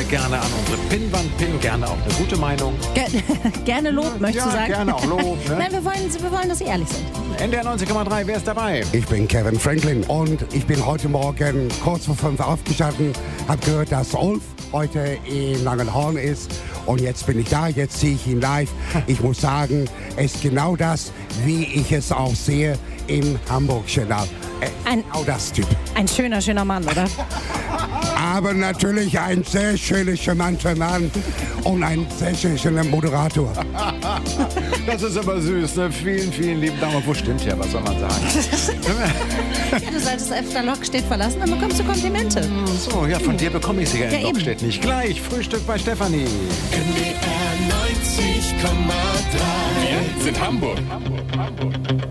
gerne an unsere Pinnwand pinnen, gerne auch eine gute Meinung. Gerne Lob, möchtest du sagen? Gerne auch Lob. Ne? Nein, wir wollen, dass Sie ehrlich sind. NDR 90,3, wer ist dabei? Ich bin Kevin Franklin und ich bin heute Morgen kurz vor 5 aufgestanden, habe gehört, dass Ulf heute in Langenhorn ist und jetzt bin ich da, jetzt sehe ich ihn live. Ich muss sagen, es ist genau das, wie ich es auch sehe im Hamburg-Journal. Genau das Typ. Ein schöner Mann, oder? Aber natürlich ein sehr schöner, charmanter Mann und ein sehr schöner Moderator. Das ist aber süß, ne? Vielen, vielen lieben Dank. Wo stimmt ja, was soll man sagen? Ja, du solltest öfter Lockstedt verlassen, dann bekommst du Komplimente. So, ja, von dir bekomme ich sie ja in eben. Lockstedt nicht. Gleich, Frühstück bei Stefanie. NDR 90,3. Wir sind Hamburg.